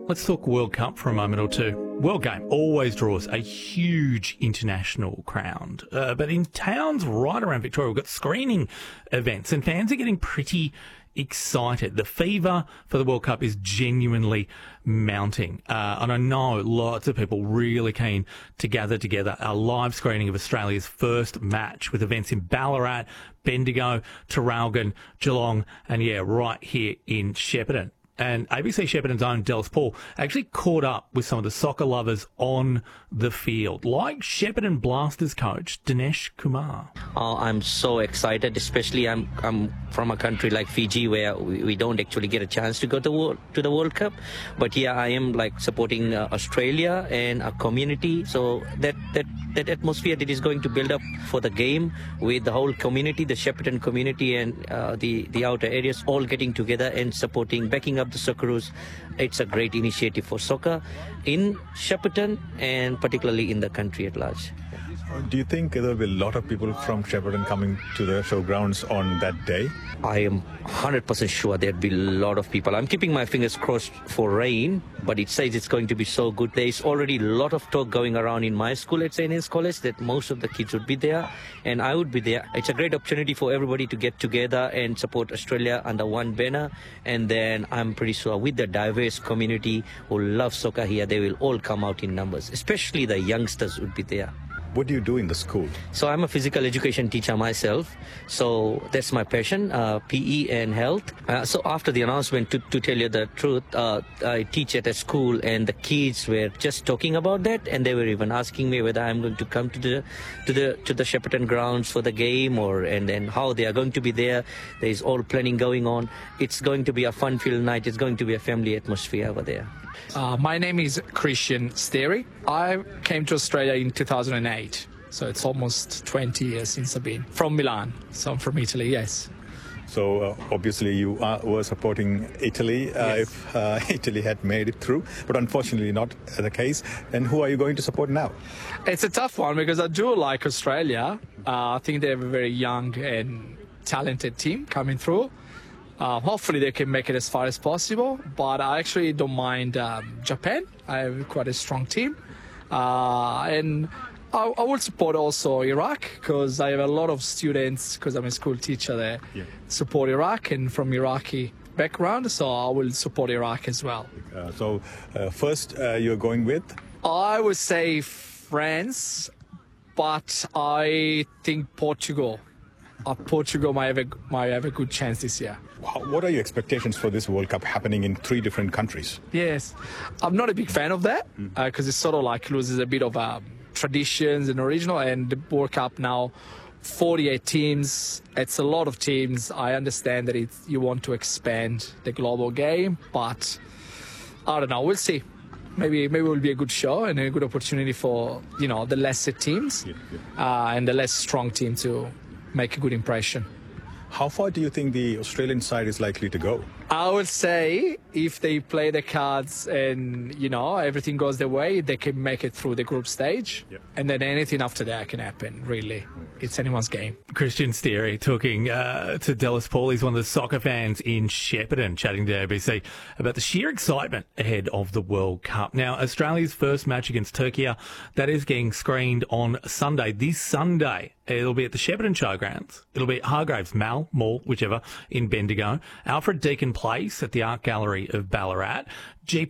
Let's talk World Cup for a moment or two. World Game always draws a huge international crowd, but in towns right around Victoria, we've got screening events and fans are getting pretty excited. The fever for the World Cup is genuinely mounting, and I know lots of people really keen to gather together a live screening of Australia's first match with events in Ballarat, Bendigo, Traralgon, Geelong, and right here in Shepparton. And ABC Shepparton's own Dallas Paul actually caught up with some of the soccer lovers on the field, like Shepparton Blasters coach Dinesh Kumar. I'm so excited, especially I'm from a country like Fiji where we don't actually get a chance to go to the World Cup. But I am supporting Australia and a community. So that atmosphere that is going to build up for the game with the whole community, the Shepparton community and the outer areas all getting together and supporting, backing up the Socceroos. It's a great initiative for soccer in Shepparton and particularly in the country at large. Do you think there will be a lot of people from Shepparton coming to the showgrounds on that day? I am 100% sure there'll be a lot of people. I'm keeping my fingers crossed for rain, but it says it's going to be so good. There's already a lot of talk going around in my school at St. Anne's College that most of the kids would be there and I would be there. It's a great opportunity for everybody to get together and support Australia under one banner. And then I'm pretty sure with the diverse community who love soccer here, they will all come out in numbers, especially the youngsters would be there. What do you do in the school? So I'm a physical education teacher myself. So that's my passion, PE and health. So after the announcement, to tell you the truth, I teach at a school and the kids were just talking about that. And they were even asking me whether I'm going to come to the Shepparton grounds for the game and then how they are going to be there. There's all planning going on. It's going to be a fun-filled night. It's going to be a family atmosphere over there. My name is Christian Steri. I came to Australia in 2008, so it's almost 20 years since I've been from Milan. So I'm from Italy, yes. So obviously you were supporting Italy Yes. if Italy had made it through, but unfortunately not the case. And who are you going to support now? It's a tough one because I do like Australia. I think they have a very young and talented team coming through. Hopefully they can make it as far as possible, but I actually don't mind Japan. I have quite a strong team. And I would support also Iraq because I have a lot of students, because I'm a school teacher there, support Iraq and from Iraqi background, so I will support Iraq as well. First you're going with? I would say France, but I think Portugal. Portugal might have a good chance this year. What are your expectations for this World Cup happening in 3 different countries? Yes, I'm not a big fan of that because it sort of loses a bit of traditions and original. And the World Cup now, 48 teams. It's a lot of teams. I understand that you want to expand the global game, but I don't know. We'll see. Maybe it will be a good show and a good opportunity for the lesser teams and the less strong team to make a good impression. How far do you think the Australian side is likely to go? I would say if they play the cards and, everything goes their way, they can make it through the group stage. And then anything after that can happen, really. It's anyone's game. Christian Steri talking to Dallas Paul. He's one of the soccer fans in Shepparton, chatting to ABC about the sheer excitement ahead of the World Cup. Now, Australia's first match against Turkey, that is getting screened on Sunday. This Sunday, it'll be at the Shepparton Showgrounds. It'll be at Hargraves Mall, whichever, in Bendigo. Alfred Deakin Place at the Art Gallery of Ballarat.